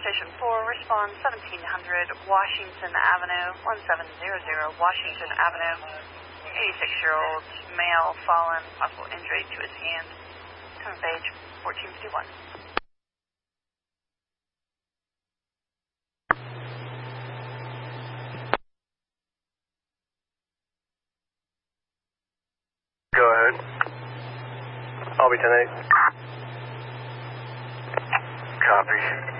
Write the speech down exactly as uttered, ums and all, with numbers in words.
Station four, respond seventeen hundred Washington Avenue, one seven zero zero Washington Avenue. eighty-six-year-old male fallen, possible injury to his hand. Time of age fourteen fifty-one. Go ahead. I'll be ten eight. Copy.